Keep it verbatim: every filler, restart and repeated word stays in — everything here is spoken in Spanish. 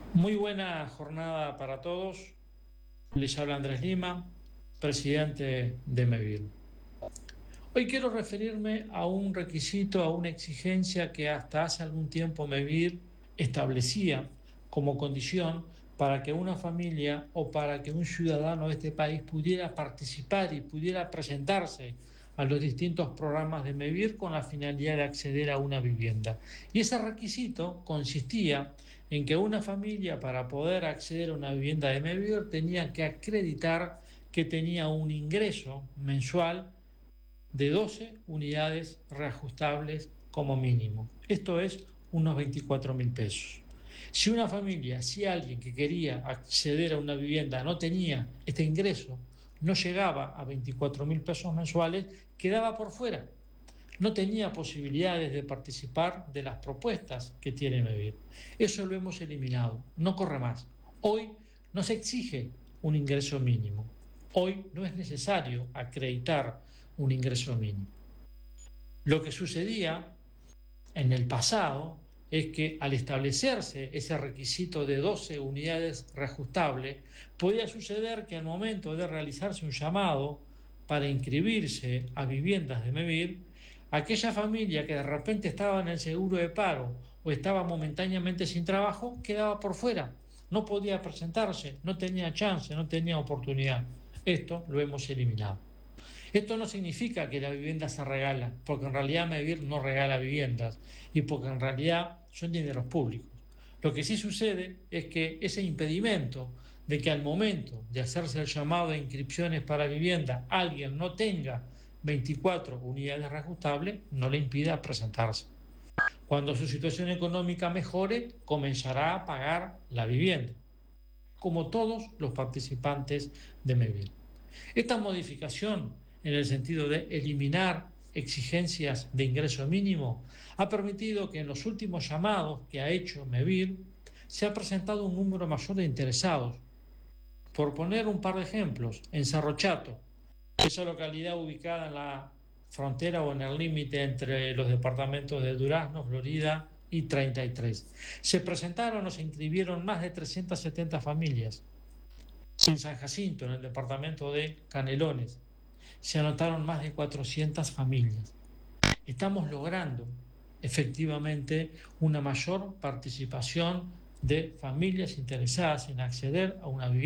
Muy buena jornada para todos. Les habla Andrés Lima, presidente de MEVIR. Hoy quiero referirme a un requisito, a una exigencia que hasta hace algún tiempo MEVIR establecía como condición para que una familia o para que un ciudadano de este país pudiera participar y pudiera presentarse a los distintos programas de MEVIR con la finalidad de acceder a una vivienda. Y ese requisito consistía en que una familia, para poder acceder a una vivienda de MEVIR, tenía que acreditar que tenía un ingreso mensual de doce unidades reajustables como mínimo. Esto es unos veinticuatro mil pesos. Si una familia, si alguien que quería acceder a una vivienda no tenía este ingreso, no llegaba a veinticuatro mil pesos mensuales, quedaba por fuera. No tenía posibilidades de participar de las propuestas que tiene MEVIR. Eso lo hemos eliminado, no corre más. Hoy no se exige un ingreso mínimo. Hoy no es necesario acreditar un ingreso mínimo. Lo que sucedía en el pasado es que al establecerse ese requisito de doce unidades reajustables, podía suceder que al momento de realizarse un llamado para inscribirse a viviendas de MEVIR, aquella familia que de repente estaba en el seguro de paro o estaba momentáneamente sin trabajo, quedaba por fuera, no podía presentarse, no tenía chance, no tenía oportunidad. Esto lo hemos eliminado. Esto no significa que la vivienda se regala, porque en realidad MEVIR no regala viviendas y porque en realidad son dineros públicos. Lo que sí sucede es que ese impedimento de que al momento de hacerse el llamado de inscripciones para vivienda alguien no tenga veinticuatro unidades reajustables no le impida presentarse. Cuando su situación económica mejore, comenzará a pagar la vivienda, como todos los participantes de MEVIR. Esta modificación, en el sentido de eliminar exigencias de ingreso mínimo, ha permitido que en los últimos llamados que ha hecho MEVIR se ha presentado un número mayor de interesados. Por poner un par de ejemplos, en Cerro Chato, esa localidad ubicada en la frontera o en el límite entre los departamentos de Durazno, Florida y treinta y tres, se presentaron o se inscribieron más de trescientas setenta familias. En San Jacinto, en el departamento de Canelones, se anotaron más de cuatrocientas familias. Estamos logrando efectivamente una mayor participación de familias interesadas en acceder a una vivienda